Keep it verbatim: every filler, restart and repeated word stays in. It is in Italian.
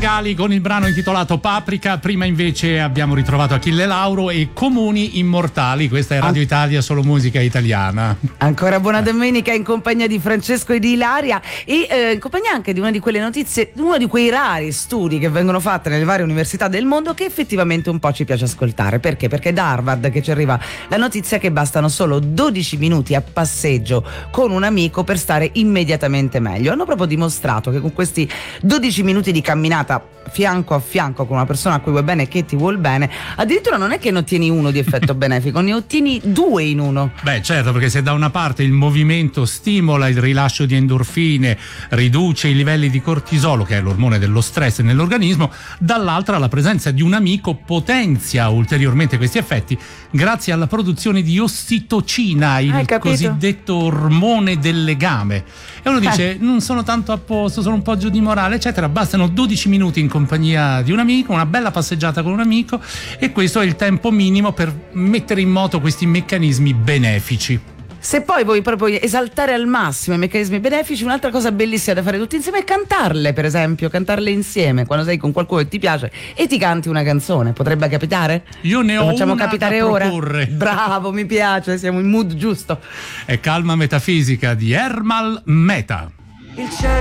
Magali con il brano intitolato Paprika. Prima invece abbiamo ritrovato Achille Lauro e Comuni Immortali. Questa è Radio An- Italia, solo musica italiana. Ancora buona domenica in compagnia di Francesco e di Ilaria e eh, in compagnia anche di una di quelle notizie, uno di quei rari studi che vengono fatti nelle varie università del mondo che effettivamente un po' ci piace ascoltare. Perché? Perché da Harvard che ci arriva la notizia che bastano solo dodici minuti a passeggio con un amico per stare immediatamente meglio. Hanno proprio dimostrato che con questi dodici minuti di camminata fianco a fianco con una persona a cui vuoi bene e che ti vuol bene, addirittura non è che ne ottieni uno di effetto benefico, ne ottieni due in uno. Beh, certo, perché se da una parte il movimento stimola il rilascio di endorfine, riduce i livelli di cortisolo, che è l'ormone dello stress nell'organismo, dall'altra la presenza di un amico potenzia ulteriormente questi effetti grazie alla produzione di ossitocina, il cosiddetto ormone del legame. E uno dice, eh. non sono tanto a posto, sono un po' giù di morale, eccetera. Bastano dodici minuti in compagnia di un amico, una bella passeggiata con un amico, e questo è il tempo minimo per mettere in moto questi meccanismi benefici. Se poi vuoi proprio esaltare al massimo i meccanismi benefici, un'altra cosa bellissima da fare tutti insieme è cantarle, per esempio, cantarle insieme quando sei con qualcuno che ti piace e ti canti una canzone. Potrebbe capitare? Io ne ho Lo facciamo una capitare da ora? proporre. Bravo, mi piace, siamo in mood giusto. È Calma Metafisica di Ermal Meta. Il cielo